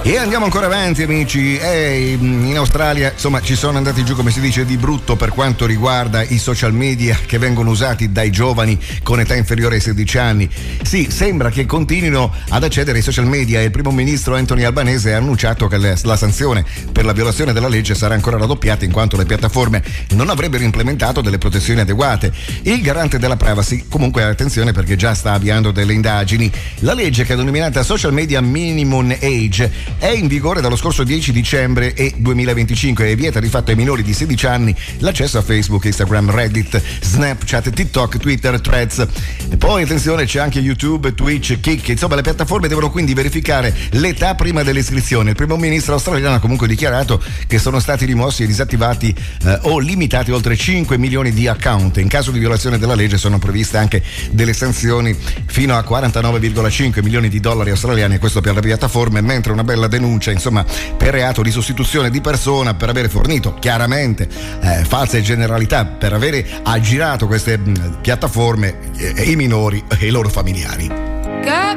E andiamo ancora avanti, amici. In Australia, insomma, ci sono andati giù, come si dice, di brutto per quanto riguarda i social media che vengono usati dai giovani con età inferiore ai 16 anni. Sì, sembra che continuino ad accedere ai social media e il primo ministro Anthony Albanese ha annunciato che la sanzione per la violazione della legge sarà ancora raddoppiata in quanto le piattaforme non avrebbero implementato delle protezioni adeguate. Il garante della privacy, comunque attenzione perché già sta avviando delle indagini. La legge, che è denominata Social Media Minimum Age, è in vigore dallo scorso 10 dicembre 2025 e vieta di fatto ai minori di 16 anni l'accesso a Facebook, Instagram, Reddit, Snapchat, TikTok, Twitter, Threads. E poi attenzione, c'è anche YouTube, Twitch, Kick. Insomma, le piattaforme devono quindi verificare l'età prima dell'iscrizione. Il primo ministro australiano ha comunque dichiarato che sono stati rimossi e disattivati o limitati oltre 5 milioni di account. In caso di violazione della legge sono previste anche delle sanzioni fino a 49,5 milioni di dollari australiani, e questo per le piattaforme, mentre una bella denuncia, insomma, per reato di sostituzione di persona per avere fornito chiaramente false generalità, per avere aggirato queste piattaforme i minori e i loro familiari.